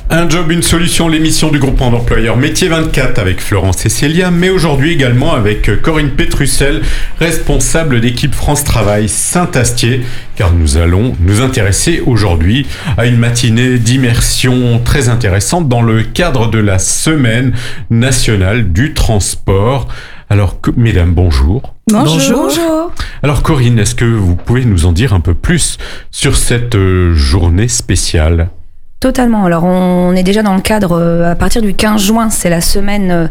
Un job, une solution, l'émission du groupement d'employeurs Métier 24 avec Florence et Célia, mais aujourd'hui également avec Corinne Pétrucel, responsable d'équipe France Travail Saint-Astier, car nous allons nous intéresser aujourd'hui à une matinée d'immersion très intéressante dans le cadre de la Semaine nationale du transport. Alors, mesdames, bonjour. Bonjour. Alors Corinne, est-ce que vous pouvez nous en dire un peu plus sur cette journée spéciale ? Totalement. Alors, on est déjà dans le cadre, à partir du 15 juin, c'est la semaine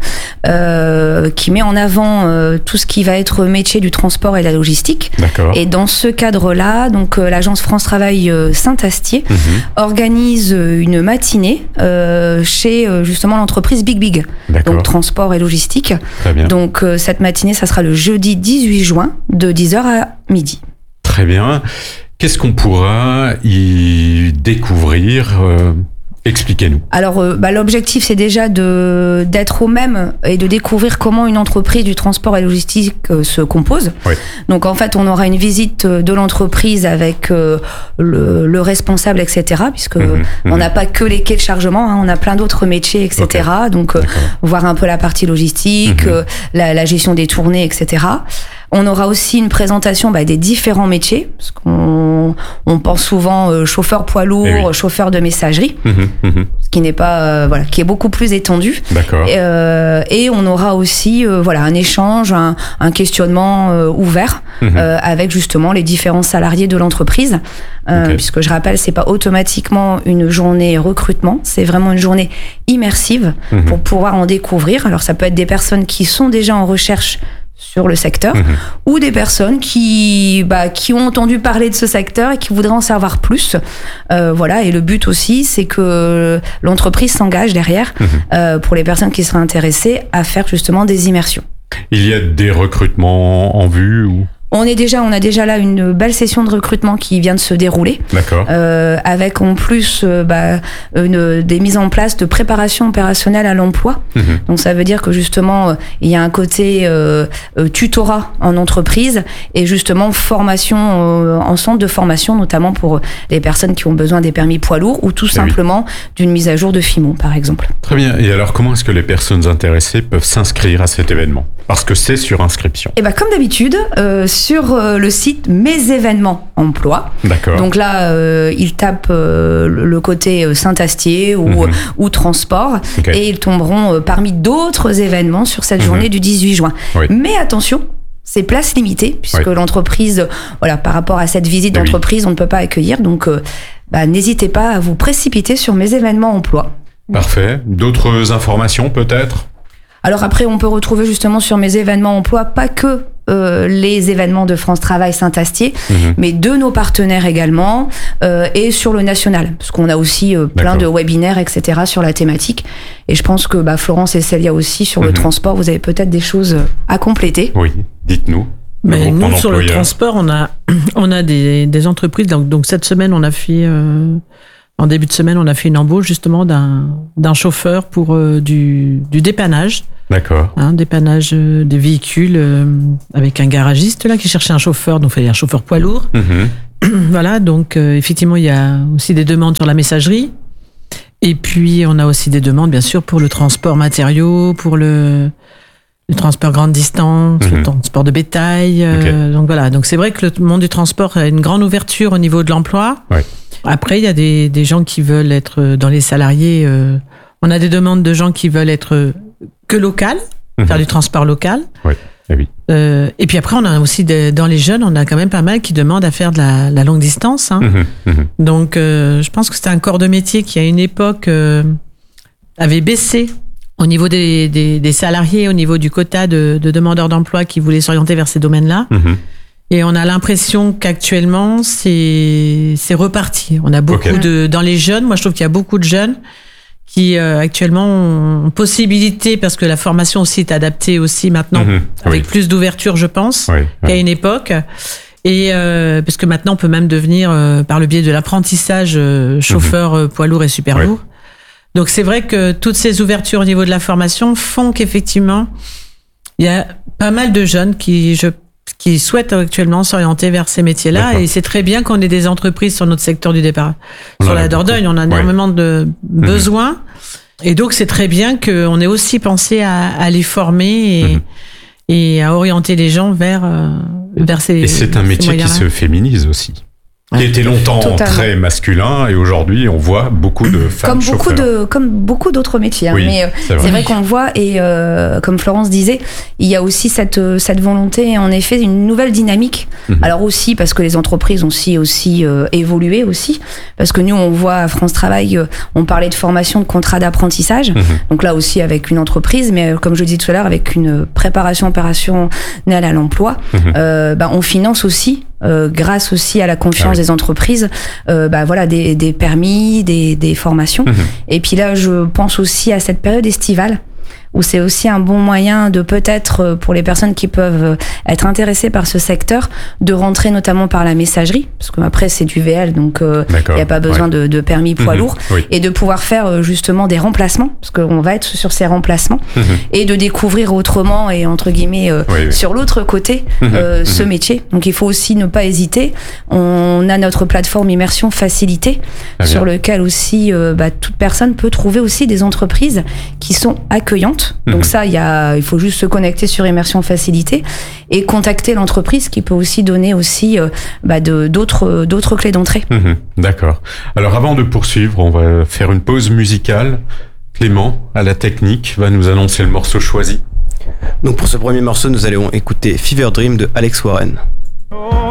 qui met en avant tout ce qui va être métier du transport et de la logistique. D'accord. Et dans ce cadre-là, donc l'agence France Travail Saint-Astier organise une matinée chez justement l'entreprise Big. D'accord. Donc transport et logistique. Très bien. Donc cette matinée, ça sera le jeudi 18 juin de 10h à midi. Très bien. Qu'est-ce qu'on pourra y découvrir ? Expliquez-nous. Alors, l'objectif, c'est déjà d'être au même et de découvrir comment une entreprise du transport et logistique se compose. Oui. Donc, en fait, on aura une visite de l'entreprise avec le responsable, etc. Puisque on n'a pas que les quais de chargement, hein, on a plein d'autres métiers, etc. Okay. Donc, voir un peu la partie logistique, la gestion des tournées, etc. On aura aussi une présentation des différents métiers, parce qu'on pense souvent chauffeur poids lourd, chauffeur de messagerie, ce qui n'est pas qui est beaucoup plus étendu. D'accord. Et on aura aussi un échange, un questionnement ouvert avec justement les différents salariés de l'entreprise, puisque je rappelle, c'est pas automatiquement une journée recrutement, c'est vraiment une journée immersive pour pouvoir en découvrir. Alors ça peut être des personnes qui sont déjà en recherche sur le secteur, ou des personnes qui ont entendu parler de ce secteur et qui voudraient en savoir plus. Et le but aussi, c'est que l'entreprise s'engage derrière pour les personnes qui seraient intéressées à faire justement des immersions. Il y a des recrutements en vue ou... On a déjà là une belle session de recrutement qui vient de se dérouler. D'accord. Avec en plus des mises en place de préparation opérationnelle à l'emploi. Donc ça veut dire que justement il y a un côté tutorat en entreprise et justement formation en centre de formation, notamment pour les personnes qui ont besoin des permis poids lourds ou tout simplement d'une mise à jour de FIMO par exemple. Très bien. Et alors comment est-ce que les personnes intéressées peuvent s'inscrire à cet événement ? Parce que c'est sur inscription. Et comme d'habitude, sur le site Mes événements emploi. D'accord. Donc là, ils tapent le côté Saint-Astier ou transport et ils tomberont parmi d'autres événements sur cette journée du 18 juin. Oui. Mais attention, c'est place limitée puisque l'entreprise, par rapport à cette visite d'entreprise, on ne peut pas accueillir. Donc, n'hésitez pas à vous précipiter sur Mes événements emploi. Parfait. D'autres informations peut-être ? Alors après, on peut retrouver justement sur Mes événements emploi pas que les événements de France Travail Saint-Astier, mais de nos partenaires également, et sur le national, parce qu'on a aussi plein de webinaires, etc. sur la thématique. Et je pense que Florence et Célia aussi, sur le transport, vous avez peut-être des choses à compléter. Oui, dites-nous. Mais nous, sur le transport, on a des entreprises. Donc cette semaine, on a fait... En début de semaine, on a fait une embauche justement d'un chauffeur pour du dépannage. D'accord. Dépannage des véhicules avec un garagiste là qui cherchait un chauffeur, donc il fallait un chauffeur poids lourd. Voilà, donc effectivement, il y a aussi des demandes sur la messagerie. Et puis, on a aussi des demandes, bien sûr, pour le transport matériaux, pour le transport grande distance, le transport de bétail. Donc voilà, donc c'est vrai que le monde du transport a une grande ouverture au niveau de l'emploi. Ouais. Après, il y a des gens qui veulent être dans les salariés. On a des demandes de gens qui veulent être que local, faire du transport local. Oui. Oui. Et puis après, on a aussi dans les jeunes, on a quand même pas mal qui demandent à faire de la longue distance. Donc, je pense que c'était un corps de métier qui, à une époque, avait baissé au niveau des salariés, au niveau du quota de demandeurs d'emploi qui voulaient s'orienter vers ces domaines-là. Et on a l'impression qu'actuellement, c'est reparti. On a beaucoup dans les jeunes, moi je trouve qu'il y a beaucoup de jeunes qui actuellement ont possibilité, parce que la formation aussi est adaptée aussi maintenant, avec plus d'ouverture, je pense, qu'à une époque. Et parce que maintenant, on peut même devenir, par le biais de l'apprentissage, chauffeur poids lourd et super lourd. Donc c'est vrai que toutes ces ouvertures au niveau de la formation font qu'effectivement, il y a pas mal de jeunes qui qui souhaitent actuellement s'orienter vers ces métiers-là. D'accord. Et c'est très bien qu'on ait des entreprises sur notre secteur du départ. Sur la Dordogne, on a énormément de besoins. Et donc, c'est très bien qu'on ait aussi pensé à les former et à orienter les gens vers ces Et c'est un métier qui se féminise aussi. Qui était longtemps très masculin et aujourd'hui on voit beaucoup de femmes chauffeurs. Comme beaucoup d'autres métiers. Oui, mais c'est vrai qu'on le voit et comme Florence disait, il y a aussi cette volonté en effet d'une nouvelle dynamique. Alors aussi parce que les entreprises ont aussi évolué aussi. Parce que nous on voit à France Travail, on parlait de formation de contrat d'apprentissage. Donc là aussi avec une entreprise, mais comme je disais tout à l'heure avec une préparation opérationnelle à l'emploi, on finance aussi. Grâce aussi à la confiance des entreprises, des permis, des formations. Et puis là, je pense aussi à cette période estivale où c'est aussi un bon moyen de peut-être, pour les personnes qui peuvent être intéressées par ce secteur, de rentrer notamment par la messagerie, parce que après c'est du VL, donc il n'y a pas besoin de permis poids lourd, et de pouvoir faire justement des remplacements, parce qu'on va être sur ces remplacements, et de découvrir autrement et entre guillemets sur l'autre côté ce métier. Donc il faut aussi ne pas hésiter. On a notre plateforme Immersion Facilité, sur lequel aussi toute personne peut trouver aussi des entreprises qui sont accueillantes. Donc ça, il faut juste se connecter sur Immersion Facilité et contacter l'entreprise qui peut aussi donner aussi d'autres clés d'entrée. D'accord. Alors avant de poursuivre, on va faire une pause musicale. Clément, à la technique, va nous annoncer le morceau choisi. Donc pour ce premier morceau, nous allons écouter Fever Dream de Alex Warren.